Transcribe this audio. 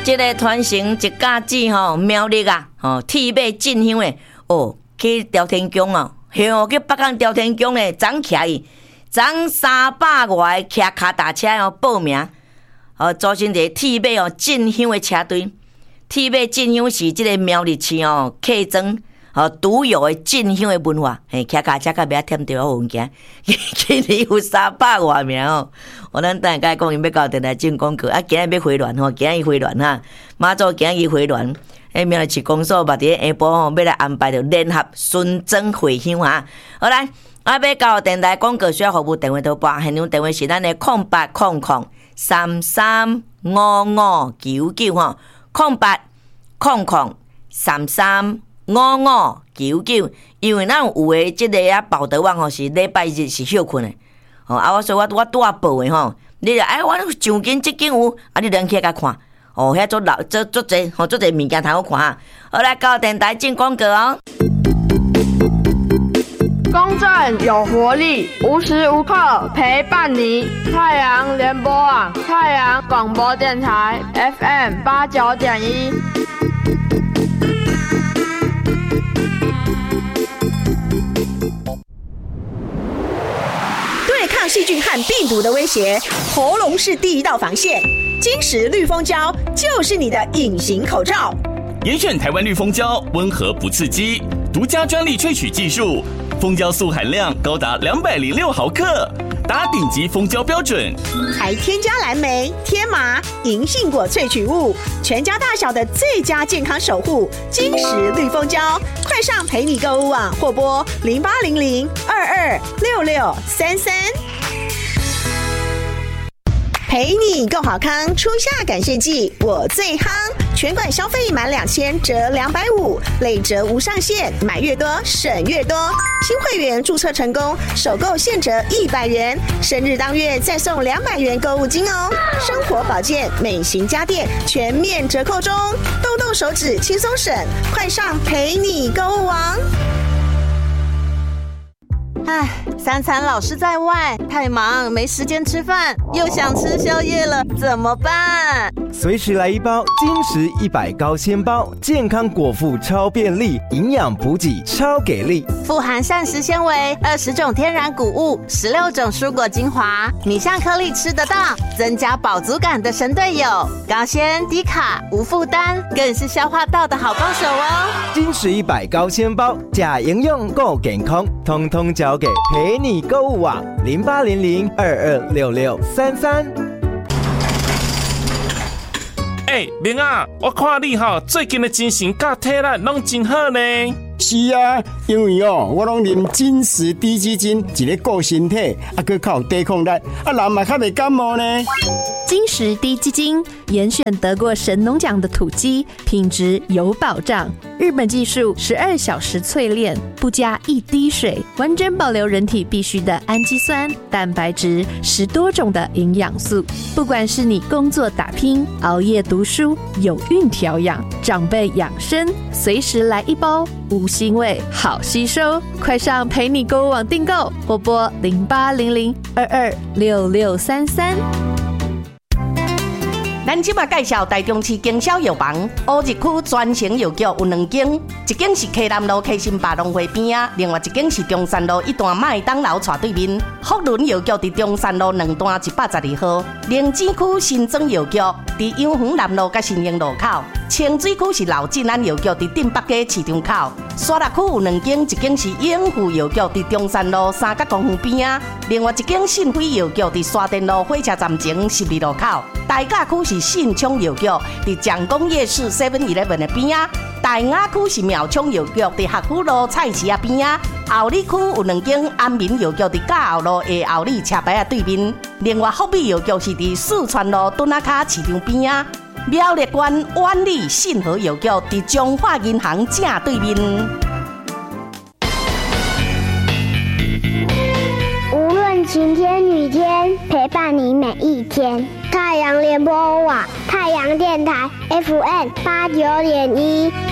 这个传承一家子吼，苗栗啊，吼铁马进香的哦，去朝天宫哦，嘿哦，去北港朝天宫的总徛伊，总300外骑脚踏车哦报名，组成一个铁马哦进香的车队。铁马进香是这个苗栗市哦客庄独有的进香的文化，骑脚车较袂忝着好物件，今年有300外名哦。咱等下讲，伊要到电台进广告，今日要回銮吼，今日回銮哈，马祖今日回銮，苗栗市公所嘛，伫下晡吼要来安排着联合巡庄回乡哈。好来，要到电台广告需要服务电话图拨，现场电话是咱的0800335599吼，0800335599，因为咱有诶即个报道网吼是礼拜日是休困诶。我说我拄啊报的吼，你就我上间即间有，你连起甲看，遐足老足侪足侪物件通好看哈。好来，到电台进广告哦。 公正有活力，无时无刻陪伴你。太阳联播网，太阳广播电台 FM89.1。 对抗细菌和病毒的威胁，喉咙是第一道防线。金石绿蜂胶就是你的隐形口罩。 严选台湾绿蜂胶，温和不刺激，独家专利萃取技术，蜂胶素含量高达206毫克，达顶级蜂胶标准， 还添加蓝莓、天麻、银杏果萃取物，全家大小的最佳健康守护。金石绿蜂胶，快上陪你购物网或拨0800226633。陪你够好康，初夏感谢季我最夯，全馆消费满2000折250，累折无上限，买越多省越多。新会员注册成功，首购现折100元，生日当月再送200元购物金哦。生活保健、美型家电全面折扣中，动动手指轻松省，快上陪你购物网。 三餐老是在外，太忙没时间吃饭，又想吃宵夜了，怎么办？ 随时来一包金石100高纤包，健康果腹超便利，营养补给超给力， 富含膳食纤维、20种天然谷物、16种蔬果精华，米香颗粒吃得到，增加饱足感的神队友，高纤低卡无负担，更是消化道的好帮手哦。 金石100高纤包，假营养够健康，通通交给陪你购物网0800226633。 明啊，我看你最近的精神甲体力拢真好呢。 是啊，因为我拢啉金石低基金，一个顾身体，佮较有抵抗力，人嘛较袂感冒呢。 金石低基金严选得过神农奖的土鸡，品质有保障。日本技术12小时淬炼，不加一滴水，完整保留人体必需的氨基酸、蛋白质，10多种的营养素。不管是你工作打拼、熬夜读书、有孕调养、长辈养生，随时来一包，无腥味，好吸收。快上陪你购物网订购，或拨0800226633。 咱即马介绍台中市经销药房，乌日区专营药局有2间，一间是溪南路溪心坝农会边啊，另外一间是中山路一段麦当劳斜对面。福伦药局伫中山路2段112号，灵芝区新庄药局伫永恒南路甲新营路口，清水区是老进安药局伫镇北街市场口，沙鹿区有2间，一间是永富药局伫中山路三角公园边啊，另外一间信辉药局伫沙田路火车站前12路口。大甲区是信昌药局，伫蒋公夜市 7-11 的边啊；大雅区是苗昌药局，伫学府路菜市啊边啊；后里区有2间安民药局，伫嘉后路下后里车牌啊对面。另外，福美药局是伫四川路墩仔卡市场边啊；苗栗县万里信和药局伫中华银行正对面。 无论晴天雨天，陪伴你每一天。太阳联播网，太阳电台 FM89.1。